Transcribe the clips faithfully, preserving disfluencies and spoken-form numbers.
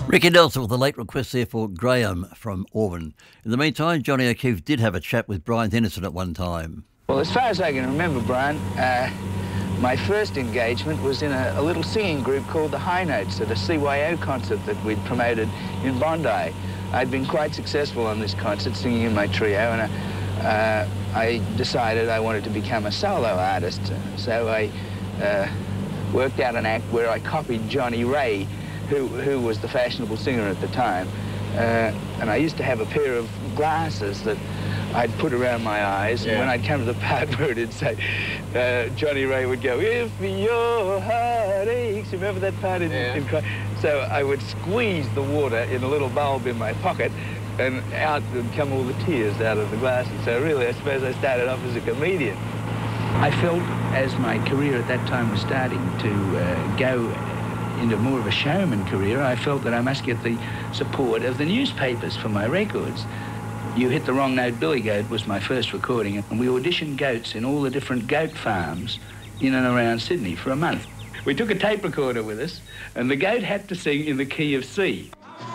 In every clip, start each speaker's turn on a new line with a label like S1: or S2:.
S1: Ricky Nelson with a late request there for Graham from Auburn. In the meantime, Johnny O'Keefe did have a chat with Brian Henderson at one time.
S2: Well, as far as I can remember, Brian, uh, my first engagement was in a, a little singing group called the High Notes at a C Y O concert that we'd promoted in Bondi. I'd been quite successful on this concert, singing in my trio, and I, uh, I decided I wanted to become a solo artist. So I uh, worked out an act where I copied Johnny Ray, who, who was the fashionable singer at the time. Uh, and I used to have a pair of glasses that I'd put around my eyes, yeah. And when I'd come to the part where it'd say, uh, Johnny Ray would go, "If your heart aches," remember that part in,
S3: yeah.
S2: in So I would squeeze the water in a little bulb in my pocket, and out would come all the tears out of the glasses. So really, I suppose I started off as a comedian. I felt, as my career at that time was starting to uh, go into more of a showman career, I felt that I must get the support of the newspapers for my records. You Hit the Wrong Note, Billy Goat was my first recording, and we auditioned goats in all the different goat farms in and around Sydney for a month. We took a tape recorder with us, and the goat had to sing in the key of C.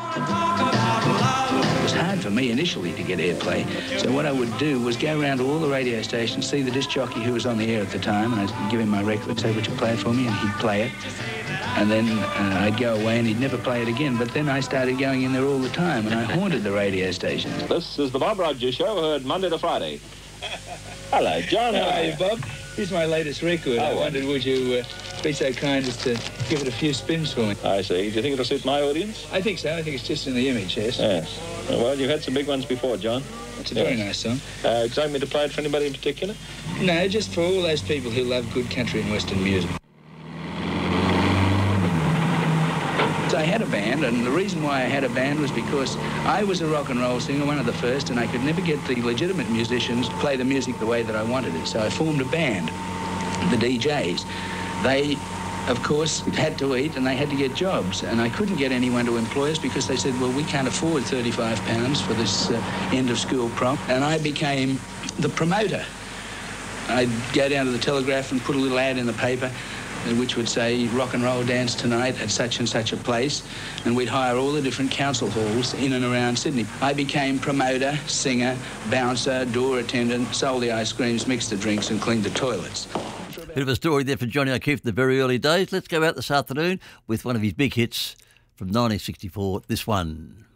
S2: It was hard for me initially to get airplay, so what I would do was go around to all the radio stations, see the disc jockey who was on the air at the time, and I'd give him my record, say, "Would you play it for me?" and he'd play it. And then uh, I'd go away and he'd never play it again. But then I started going in there all the time, and I haunted the radio stations.
S3: This is the Bob Rogers Show, heard Monday to Friday. Hello, John.
S2: How are you, Bob? Here's my latest record.
S3: Oh,
S2: I wondered, would you uh, be so kind as to give it a few spins for me?
S3: I see. Do you think it'll suit my audience?
S2: I think so. I think it's just in the image, yes.
S3: Yes. Well, you've had some big ones before, John.
S2: It's a very nice song.
S3: Uh, do you like me to play it for anybody in particular?
S2: No, just for all those people who love good country and western music. I had a band, and the reason why I had a band was because I was a rock and roll singer, one of the first, and I could never get the legitimate musicians to play the music the way that I wanted it. So I formed a band, the D Js. They, of course, had to eat and they had to get jobs, and I couldn't get anyone to employ us because they said, well, we can't afford thirty-five pounds for this uh, end-of-school prom. And I became the promoter. I'd go down to the Telegraph and put a little ad in the paper, which would say rock and roll dance tonight at such and such a place, and we'd hire all the different council halls in and around Sydney. I became promoter, singer, bouncer, door attendant, sold the ice creams, mixed the drinks and cleaned the toilets.
S1: Bit of a story there for Johnny O'Keefe in the very early days. Let's go out this afternoon with one of his big hits from nineteen sixty-four, this one.